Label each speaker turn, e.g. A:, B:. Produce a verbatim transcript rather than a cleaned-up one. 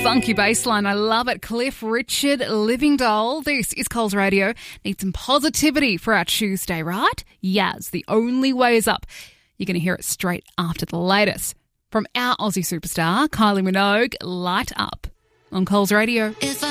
A: funky bass line. I love it. Cliff Richard, Living Doll. This is Coles Radio. Need some positivity for our Tuesday, right? Yaz, the only way is up. You're going to hear it straight after the latest. From our Aussie superstar, Kylie Minogue, Light Up on Coles Radio. If